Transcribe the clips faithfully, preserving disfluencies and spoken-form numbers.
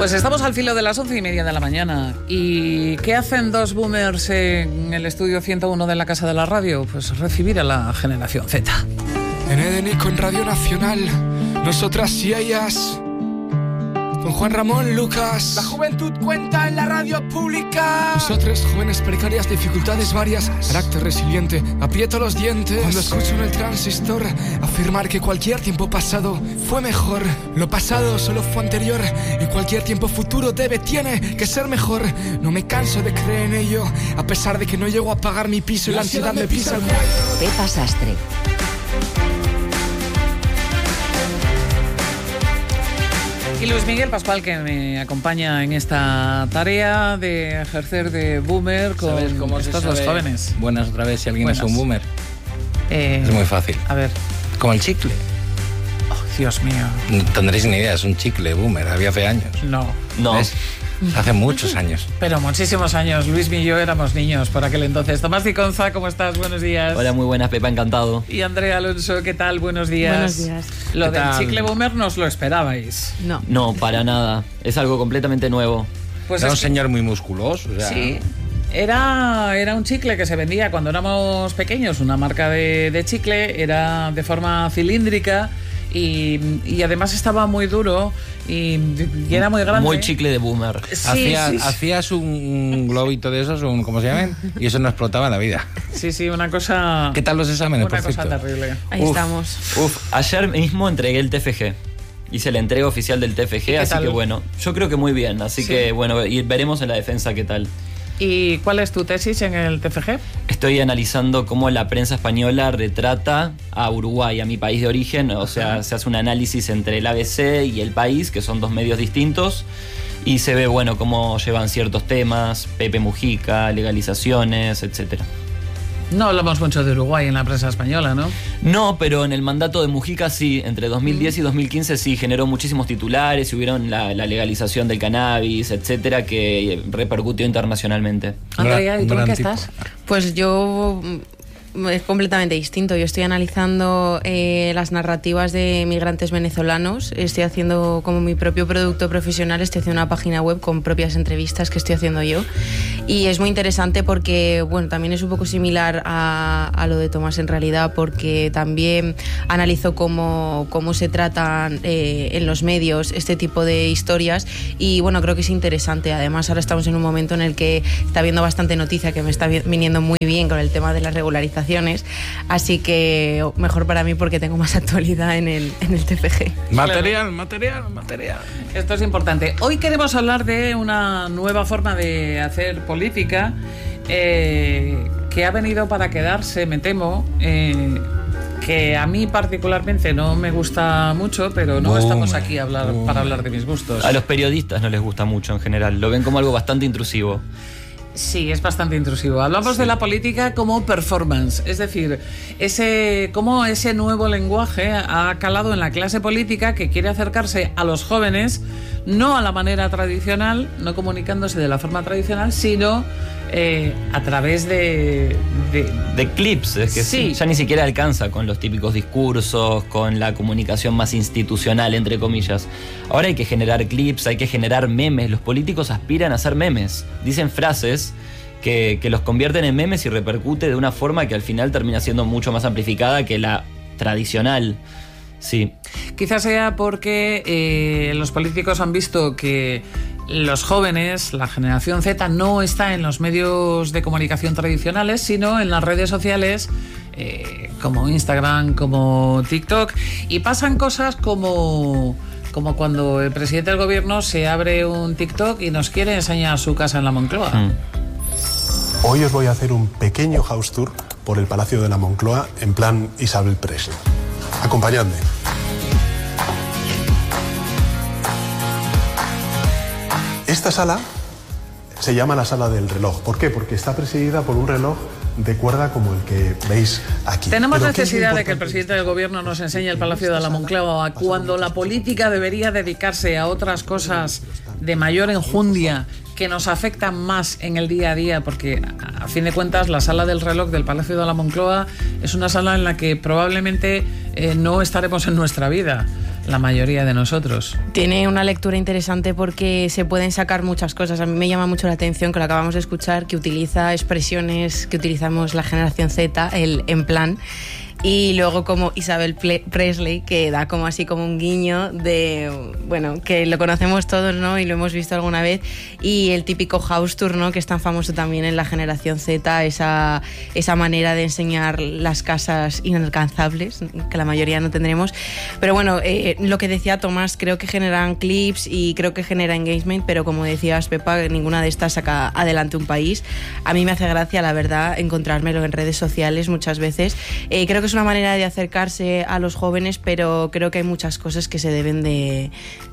Pues estamos al filo de las once y media de la mañana. ¿Y qué hacen dos boomers en el estudio ciento uno de la Casa de la Radio? Pues recibir a la generación Z. En Edenico, en Radio Nacional, nosotras y ellas, con Juan Ramón Lucas. La juventud cuenta en la radio pública. Nosotros, jóvenes precarias, dificultades varias, carácter resiliente, aprieto los dientes cuando escucho en el transistor afirmar que cualquier tiempo pasado fue mejor. Lo pasado solo fue anterior y cualquier tiempo futuro debe, tiene que ser mejor. No me canso de creer en ello, a pesar de que no llego a pagar mi piso y la ansiedad me pisa el cuello. Pepa Sastre. Y Luis Miguel Pascual, que me acompaña en esta tarea de ejercer de boomer con cómo estos dos jóvenes. Buenas otra vez, si alguien Buenas. es un boomer. Eh, Es muy fácil. A ver. Como el chicle. Oh, Dios mío. No tendréis ni idea, es un chicle boomer, había hace años. No. No. ¿Ves? Hace muchos años. Pero muchísimos años. Luis y yo éramos niños por aquel entonces. Tomás Diconza, ¿cómo estás? Buenos días. Hola, muy buenas, Pepa, encantado. Y Andrea Alonso, ¿qué tal? Buenos días. Buenos días. Lo ¿Qué del tal? chicle boomer nos lo esperabais. No. No, para nada. Es algo completamente nuevo. Pues Era es un que- señor muy musculoso. O sea, Sí. Era, era un chicle que se vendía cuando éramos pequeños, una marca de, de chicle, era de forma cilíndrica y, y además estaba muy duro y, y era muy grande. Muy chicle de boomer. Sí, Hacías, sí, sí. hacías un globito de esos, un, ¿cómo se llaman? Y eso no explotaba en la vida. Sí, sí, una cosa... ¿Qué tal los exámenes, Una por cosa cierto? terrible. Ahí Uf. estamos. Uf, ayer mismo entregué el T F G. Hice la entrega oficial del T F G, qué así tal? que bueno, yo creo que muy bien. Así Sí. que bueno, y veremos en la defensa qué tal. ¿Y cuál es tu tesis en el T F G? Estoy analizando cómo la prensa española retrata a Uruguay, a mi país de origen. O sea, se hace un análisis entre el A B C y El País, que son dos medios distintos. Y se ve, bueno, cómo llevan ciertos temas, Pepe Mujica, legalizaciones, etcétera. No hablamos mucho de Uruguay en la prensa española, ¿no? No, pero en el mandato de Mujica sí, entre dos mil diez y dos mil quince sí, generó muchísimos titulares y hubieron la, la legalización del cannabis, etcétera, que repercutió internacionalmente. Andrea, ¿y Un tú en gran qué tipo. estás? Pues yo mm, es completamente distinto. Yo estoy analizando eh, las narrativas de migrantes venezolanos. Estoy haciendo como mi propio producto profesional. Estoy haciendo una página web con propias entrevistas que estoy haciendo yo. Y es muy interesante porque, bueno, también es un poco similar a, a lo de Tomás en realidad, porque también analizo cómo, cómo se tratan eh, en los medios este tipo de historias y, bueno, creo que es interesante. Además, ahora estamos en un momento en el que está habiendo bastante noticia que me está vi- viniendo muy bien con el tema de las regularizaciones, así que mejor para mí porque tengo más actualidad en el, en el T F G. Material, material, material. Esto es importante. Hoy queremos hablar de una nueva forma de hacer política eh, que ha venido para quedarse, me temo, eh, que a mí particularmente no me gusta mucho, pero no Boom, estamos aquí a hablar, boom. para hablar de mis gustos. A los periodistas no les gusta mucho en general, lo ven como algo bastante intrusivo. Sí, es bastante intrusivo. Hablamos de la política como performance, es decir, ese cómo ese nuevo lenguaje ha calado en la clase política que quiere acercarse a los jóvenes, no a la manera tradicional, no comunicándose de la forma tradicional, sino eh, a través de, de De clips, es que Sí. ya ni siquiera alcanza con los típicos discursos, con la comunicación más institucional, entre comillas. Ahora hay que generar clips, hay que generar memes. Los políticos aspiran a hacer memes. Dicen frases que, que los convierten en memes y repercute de una forma que al final termina siendo mucho más amplificada que la tradicional. Sí. Quizás sea porque eh, los políticos han visto que los jóvenes, la generación Z, no está en los medios de comunicación tradicionales, sino en las redes sociales eh, como Instagram, como TikTok, y pasan cosas como, como cuando el presidente del gobierno se abre un TikTok y nos quiere enseñar su casa en la Moncloa. Mm. Hoy os voy a hacer un pequeño house tour por el Palacio de la Moncloa en plan Isabel Presley. Acompañadme. Esta sala se llama la sala del reloj. ¿Por qué? Porque está presidida por un reloj de cuerda como el que veis aquí. Tenemos Pero ¿qué es lo necesidad de que el importante? presidente del gobierno nos enseñe el Palacio de la Moncloa cuando la política debería dedicarse a otras cosas de mayor enjundia que nos afectan más en el día a día, porque a fin de cuentas la sala del reloj del Palacio de la Moncloa es una sala en la que probablemente eh, no estaremos en nuestra vida. la mayoría de nosotros. Tiene una lectura interesante porque se pueden sacar muchas cosas. A mí me llama mucho la atención que lo acabamos de escuchar, que utiliza expresiones que utilizamos la generación Z, el en plan. Y luego como Isabel Presley, que da como así como un guiño de, bueno, que lo conocemos todos, ¿no? Y lo hemos visto alguna vez. Y el típico house tour, ¿no? Que es tan famoso también en la generación Z, esa, esa manera de enseñar las casas inalcanzables, que la mayoría no tendremos. Pero bueno, eh, lo que decía Tomás, creo que generan clips y creo que genera engagement, pero como decías, Pepa, ninguna de estas saca adelante un país. A mí me hace gracia, la verdad, encontrármelo en redes sociales muchas veces. Eh, creo que es una manera de acercarse a los jóvenes, pero creo que hay muchas cosas que se deben de,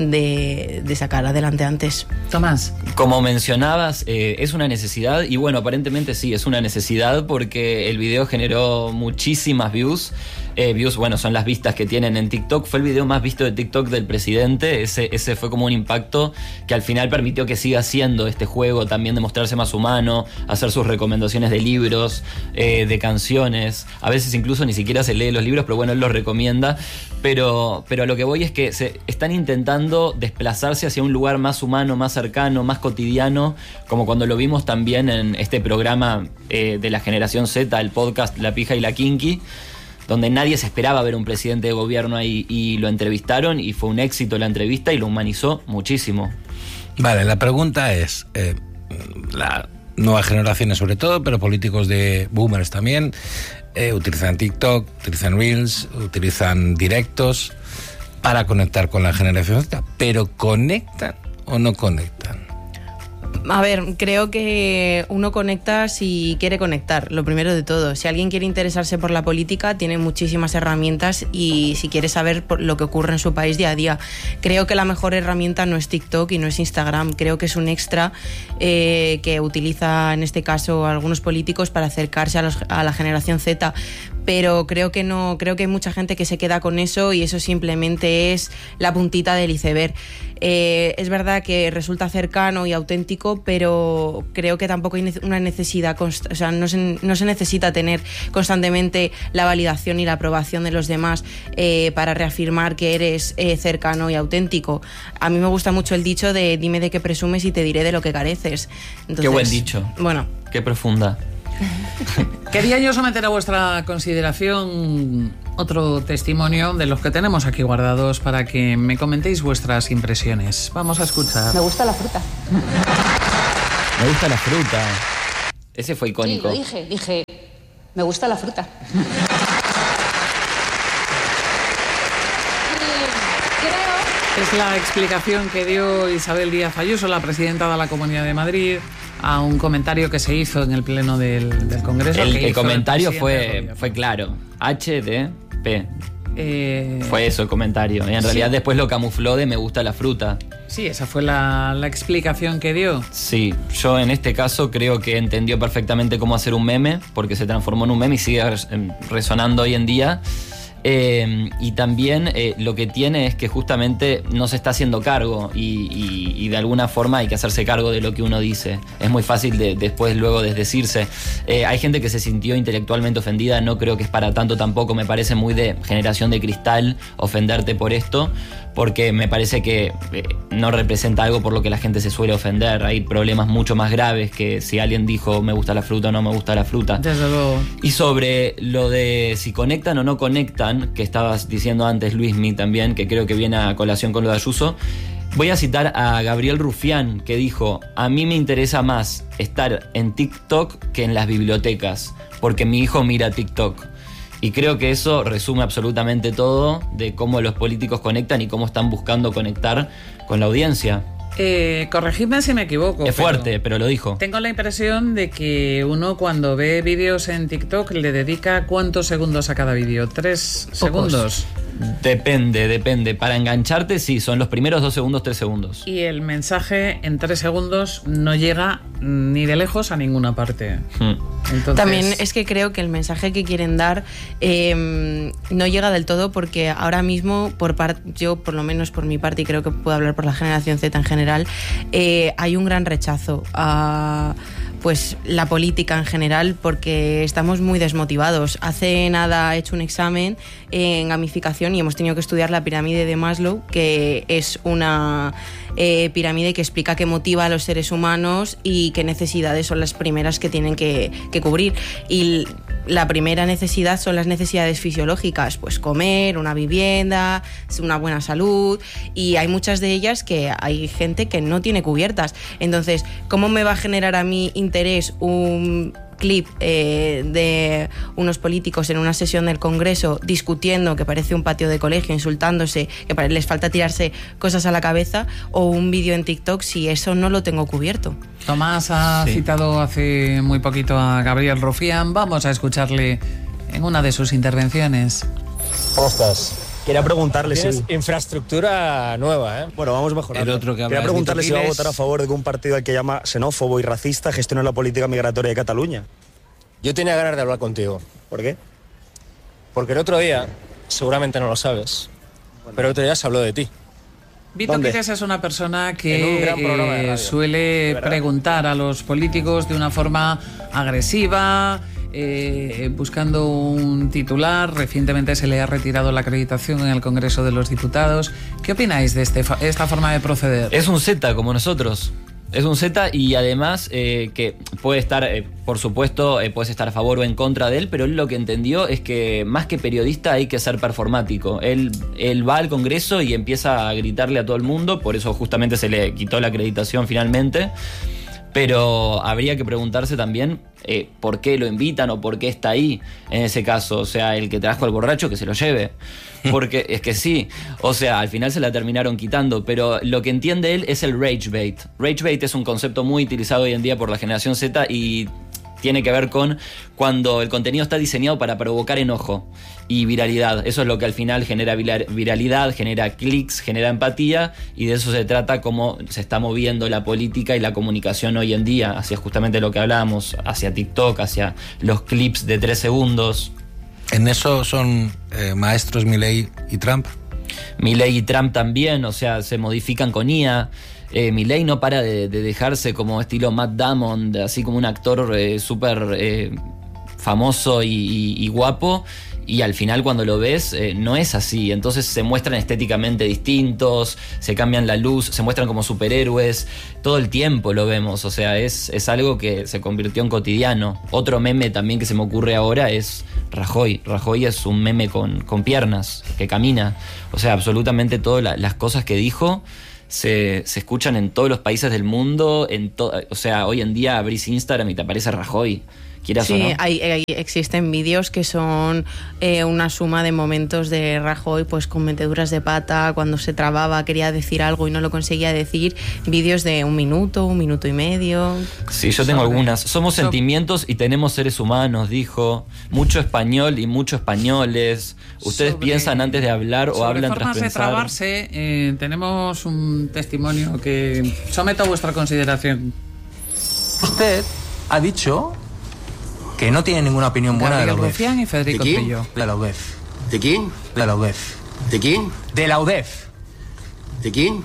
de, de sacar adelante antes. Tomás. Como mencionabas, eh, es una necesidad, y bueno, aparentemente sí, es una necesidad porque el video generó muchísimas views. Eh, views, bueno, son las vistas que tienen en TikTok. Fue el video más visto de TikTok del presidente. Ese, ese fue como un impacto que al final permitió que siga haciendo este juego, también de mostrarse más humano, hacer sus recomendaciones de libros, eh, de canciones. A veces incluso ni siquiera se lee los libros, pero bueno, él los recomienda. Pero, pero a lo que voy es que se están intentando desplazarse hacia un lugar más humano, más cercano, más cotidiano, como cuando lo vimos también en este programa eh, de la generación Z, el podcast La Pija y la Kinky, donde nadie se esperaba ver un presidente de gobierno ahí, y lo entrevistaron y fue un éxito la entrevista y lo humanizó muchísimo. Vale, la pregunta es, eh, las nuevas generaciones sobre todo, pero políticos de boomers también, eh, utilizan TikTok, utilizan Reels, utilizan directos para conectar con la generación Z, pero ¿conectan o no conectan? A ver, creo que uno conecta si quiere conectar, lo primero de todo. Si alguien quiere interesarse por la política, tiene muchísimas herramientas, y si quiere saber lo que ocurre en su país día a día. Creo que la mejor herramienta no es TikTok y no es Instagram. Creo que es un extra eh, que utiliza en este caso algunos políticos para acercarse a, los, a la generación Z. Pero creo que no, creo que hay mucha gente que se queda con eso y eso simplemente es la puntita del iceberg. Eh, es verdad que resulta cercano y auténtico, pero creo que tampoco hay una necesidad, const- o sea, no se, no se necesita tener constantemente la validación y la aprobación de los demás eh, para reafirmar que eres eh, cercano y auténtico. A mí me gusta mucho el dicho de dime de qué presumes y te diré de lo que careces. Entonces, qué buen dicho. Bueno. Qué profunda. Quería yo someter a vuestra consideración otro testimonio de los que tenemos aquí guardados para que me comentéis vuestras impresiones. Vamos a escuchar. Me gusta la fruta. Me gusta la fruta. Ese fue icónico. Sí, lo dije, dije, me gusta la fruta. Es la explicación que dio Isabel Díaz Ayuso, la presidenta de la Comunidad de Madrid, a un comentario que se hizo en el pleno del, del Congreso. El, que el comentario el fue, fue claro. H D P. Eh, fue eso el comentario. Y en sí. realidad después lo camufló de me gusta la fruta. Sí, esa fue la, la explicación que dio. Sí, yo en este caso creo que entendió perfectamente cómo hacer un meme, porque se transformó en un meme y sigue resonando hoy en día. Eh, y también eh, lo que tiene es que justamente no se está haciendo cargo y, y, y de alguna forma hay que hacerse cargo de lo que uno dice. Es muy fácil de, después luego desdecirse. Eh, hay gente que se sintió intelectualmente ofendida, no creo que es para tanto tampoco, me parece muy de generación de cristal ofenderte por esto, porque me parece que eh, no representa algo por lo que la gente se suele ofender. Hay problemas mucho más graves que si alguien dijo me gusta la fruta o no me gusta la fruta. Desde luego. Y sobre lo de si conectan o no conectan, que estabas diciendo antes, Luismi, también, que creo que viene a colación con lo de Ayuso, voy a citar a Gabriel Rufián, que dijo: a mí me interesa más estar en TikTok que en las bibliotecas, porque mi hijo mira TikTok. Y creo que eso resume absolutamente todo de cómo los políticos conectan y cómo están buscando conectar con la audiencia. Eh, corregidme si me equivoco. Es fuerte, pero, pero lo dijo. Tengo la impresión de que uno cuando ve vídeos en TikTok le dedica ¿cuántos segundos a cada vídeo? ¿Tres Pocos. segundos? Depende, depende. Para engancharte, sí, son los primeros dos segundos, tres segundos. Y el mensaje en tres segundos no llega ni de lejos a ninguna parte. Hmm. Entonces... También es que creo que el mensaje que quieren dar eh, no llega del todo, porque ahora mismo, por part, yo por lo menos por mi parte, y creo que puedo hablar por la generación Z en general, eh, hay un gran rechazo a... pues la política en general, porque estamos muy desmotivados. Hace nada he hecho un examen en gamificación y hemos tenido que estudiar la pirámide de Maslow, que es una eh, pirámide que explica qué motiva a los seres humanos y qué necesidades son las primeras que tienen que, que cubrir. Y la primera necesidad son las necesidades fisiológicas, pues comer, una vivienda, una buena salud, y hay muchas de ellas que hay gente que no tiene cubiertas. Entonces, ¿cómo me va a generar a mí interés un clip eh, de unos políticos en una sesión del Congreso discutiendo, que parece un patio de colegio, insultándose, que les falta tirarse cosas a la cabeza, o un vídeo en TikTok si eso no lo tengo cubierto? Tomás ha sí. citado hace muy poquito a Gabriel Rufián. Vamos a escucharle en una de sus intervenciones. ¿Cómo estás? Quería preguntarle si... Tienes infraestructura nueva, ¿eh? Bueno, vamos mejorando. El otro que Quería preguntarle si va a votar a favor de que un partido al que llama xenófobo y racista gestione la política migratoria de Cataluña. Yo tenía ganas de hablar contigo. ¿Por qué? Porque el otro día, seguramente no lo sabes, bueno, pero el otro día se habló de ti. Vito Pires es una persona que eh, suele preguntar a los políticos de una forma agresiva, eh, buscando un titular. Recientemente se le ha retirado la acreditación en el Congreso de los Diputados. ¿Qué opináis de este, esta forma de proceder? Es un Z como nosotros. Es un Z y además eh, que puede estar, eh, por supuesto, eh, puedes estar a favor o en contra de él, pero él lo que entendió es que más que periodista hay que ser performático. Él, él va al Congreso y empieza a gritarle a todo el mundo, por eso justamente se le quitó la acreditación finalmente. Pero habría que preguntarse también eh, por qué lo invitan o por qué está ahí en ese caso. O sea, el que trajo al borracho, que se lo lleve. Porque es que sí, o sea, al final se la terminaron quitando. Pero lo que entiende él es el rage bait. Rage bait es un concepto muy utilizado hoy en día por la generación Z y tiene que ver con cuando el contenido está diseñado para provocar enojo y viralidad. Eso es lo que al final genera viralidad, genera clics, genera empatía, y de eso se trata cómo se está moviendo la política y la comunicación hoy en día, hacia justamente lo que hablábamos, hacia TikTok, hacia los clips de tres segundos. ¿En eso son eh, maestros Milei y Trump? Milei y Trump también, o sea, se modifican con I A. Eh, Milei no para de, de dejarse como estilo Matt Damon, de, así como un actor eh, súper eh, famoso y, y, y guapo, y al final cuando lo ves eh, no es así. Entonces se muestran estéticamente distintos, se cambian la luz, se muestran como superhéroes, todo el tiempo lo vemos, o sea, es, es algo que se convirtió en cotidiano. Otro meme también que se me ocurre ahora es Rajoy. Rajoy es un meme con, con piernas, que camina, o sea, absolutamente todas la, las cosas que dijo Se, se escuchan en todos los países del mundo, en to, o sea, hoy en día abrís Instagram y te aparece Rajoy, quieras sí, o no. hay, hay, existen vídeos que son eh, una suma de momentos de Rajoy, pues con meteduras de pata, cuando se trababa, quería decir algo y no lo conseguía decir, vídeos de un minuto, un minuto y medio. Sí, yo tengo algunas. Somos so, sentimientos y tenemos seres humanos, dijo. Mucho español y mucho españoles. Ustedes sobre, piensan antes de hablar o hablan tras pensar. De trabarse, eh, tenemos un testimonio que someto a vuestra consideración. Usted ha dicho que no tiene ninguna opinión buena Gabriel de la U D E F. Rufián y Federico ¿De quién? Trillo. De la U D E F. ¿De quién? De la U D E F. ¿De quién? De la U D E F. ¿De quién?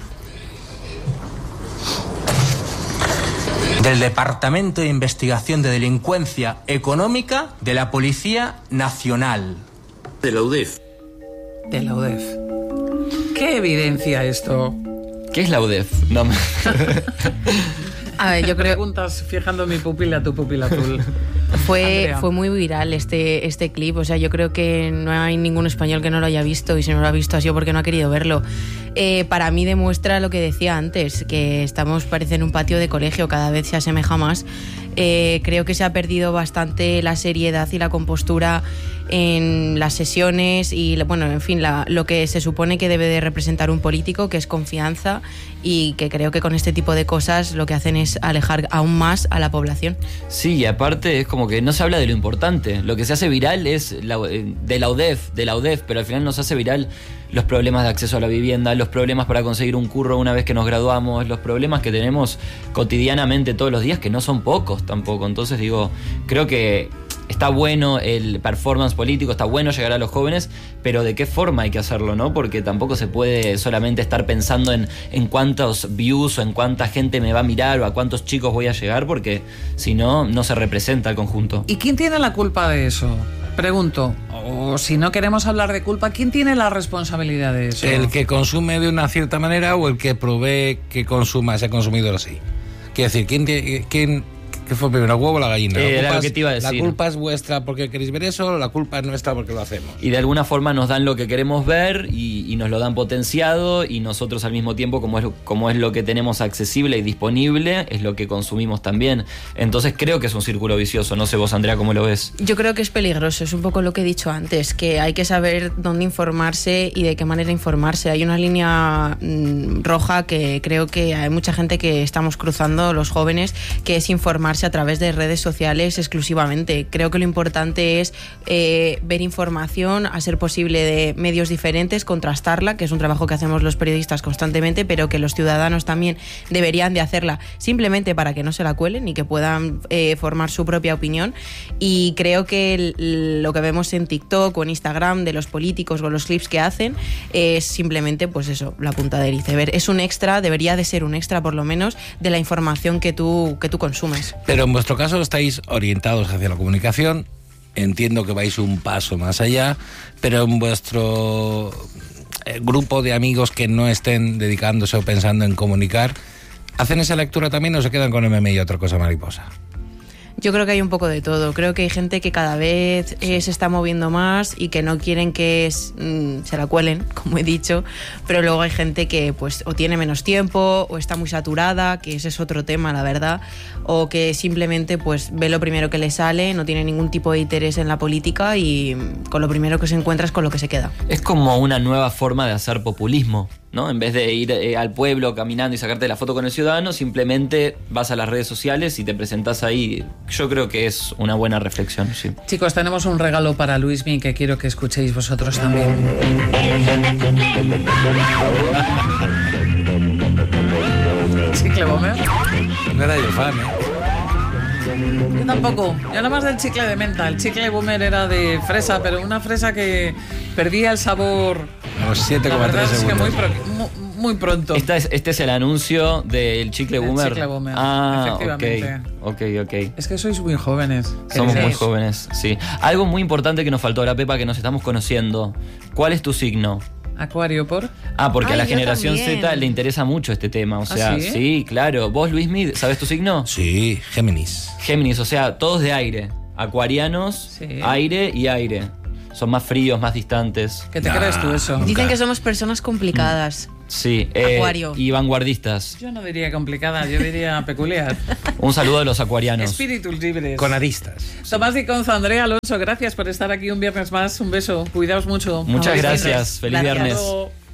Del Departamento de Investigación de Delincuencia Económica de la Policía Nacional. De la U D E F. De la U D E F. ¿Qué evidencia esto? ¿Qué es la U D E F? No me... A ver, yo creo... Preguntas fijando mi pupila, tu pupila azul. Fue, fue muy viral este, este clip, o sea, yo creo que no hay ningún español que no lo haya visto, y si no lo ha visto ha sido porque no ha querido verlo. Eh, para mí demuestra lo que decía antes, que estamos, parece, en un patio de colegio, cada vez se asemeja más. Eh, creo que se ha perdido bastante la seriedad y la compostura en las sesiones y, bueno, en fin, la, lo que se supone que debe de representar un político, que es confianza, y que creo que con este tipo de cosas lo que hacen es alejar aún más a la población. Sí, y aparte es como que no se habla de lo importante. Lo que se hace viral es la, de la U D E F, de la U D E F, pero al final nos hace viral los problemas de acceso a la vivienda, los problemas para conseguir un curro una vez que nos graduamos, los problemas que tenemos cotidianamente todos los días, que no son pocos tampoco. Entonces digo, creo que está bueno el performance político, está bueno llegar a los jóvenes, pero ¿de qué forma hay que hacerlo, no? Porque tampoco se puede solamente estar pensando en, en cuántos views o en cuánta gente me va a mirar o a cuántos chicos voy a llegar, porque si no, no se representa el conjunto. ¿Y quién tiene la culpa de eso? Pregunto, o si no queremos hablar de culpa, ¿quién tiene la responsabilidad de eso? ¿El que consume de una cierta manera o el que provee que consuma ese consumidor así? Quiero decir, ¿quién, quién ¿qué fue primero, el huevo o la gallina? Eh, la, era culpa lo que te iba a es, decir. ¿La culpa es vuestra porque queréis ver eso? ¿La culpa es nuestra porque lo hacemos? Y de alguna forma nos dan lo que queremos ver y, y nos lo dan potenciado, y nosotros al mismo tiempo, como es, como es lo que tenemos accesible y disponible, es lo que consumimos también. Entonces creo que es un círculo vicioso. No sé vos, Andrea, cómo lo ves. Yo creo que es peligroso, es un poco lo que he dicho antes, que hay que saber dónde informarse y de qué manera informarse. Hay una línea mmm, roja que creo que hay mucha gente que estamos cruzando, los jóvenes, que es informarse a través de redes sociales exclusivamente. Creo que lo importante es eh, ver información, a ser posible de medios diferentes, contrastarla, que es un trabajo que hacemos los periodistas constantemente, pero que los ciudadanos también deberían de hacerla simplemente para que no se la cuelen y que puedan eh, formar su propia opinión. Y creo que el, lo que vemos en TikTok o en Instagram de los políticos o los clips que hacen es simplemente, pues eso, la punta del iceberg. Es un extra, debería de ser un extra por lo menos, de la información que tú, que tú consumes. Pero en vuestro caso estáis orientados hacia la comunicación, entiendo que vais un paso más allá, pero en vuestro grupo de amigos que no estén dedicándose o pensando en comunicar, ¿hacen esa lectura también o se quedan con M M y otra cosa mariposa? Yo creo que hay un poco de todo. Creo que hay gente que cada vez eh, se está moviendo más y que no quieren que es, mm, se la cuelen, como he dicho, pero luego hay gente que pues o tiene menos tiempo o está muy saturada, que ese es otro tema, la verdad, o que simplemente pues ve lo primero que le sale, no tiene ningún tipo de interés en la política y con lo primero que se encuentra es con lo que se queda. Es como una nueva forma de hacer populismo, ¿no? En vez de ir eh, al pueblo caminando y sacarte la foto con el ciudadano, simplemente vas a las redes sociales y te presentás ahí. Yo creo que es una buena reflexión, sí. Chicos, tenemos un regalo para Luismi que quiero que escuchéis vosotros también. ¿Chicle Bomber? No era yo fan, ¿eh? Yo tampoco. Yo nada más del chicle de menta. El chicle Bomber era de fresa, pero una fresa que perdía el sabor. A los siete coma tres segundos. Es que muy, pro, muy pronto. Esta es, este es el anuncio del chicle el Boomer. Chicle Boomer, ah, efectivamente. Ok, ok, ok. Es que sois muy jóvenes. Somos muy jóvenes, sí. Algo muy importante que nos faltó ahora, Pepa, que nos estamos conociendo. ¿Cuál es tu signo? Acuario, ¿por? Ah, porque Ay, a la yo generación también. Z le interesa mucho este tema. O sea, ¿Ah, sí? sí, claro. ¿Vos, Luismi, sabés tu signo? Sí, Géminis. Géminis, o sea, todos de aire. Acuarianos, Sí. aire y aire. Son más fríos, más distantes. ¿Qué te Nah, crees tú eso? nunca. Dicen que somos personas complicadas. Sí, eh, Acuario. y vanguardistas. Yo no diría complicada, yo diría peculiar. Un saludo a los acuarianos. Espíritus libres. Con aristas. Tomás Diconzo, Andrea Alonso, gracias por estar aquí un viernes más. Un beso. Cuidaos mucho. Muchas Feliz gracias. viernes. Feliz Gracias. viernes. Hasta luego.